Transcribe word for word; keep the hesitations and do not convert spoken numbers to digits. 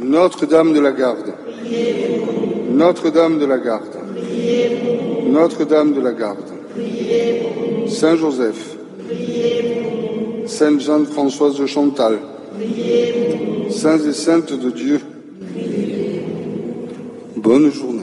Notre-Dame de la Garde, Notre-Dame de la Garde, Notre-Dame de la Garde, Saint Joseph, Sainte Jeanne-Françoise de Chantal, Saints et Saintes de Dieu, bonne journée.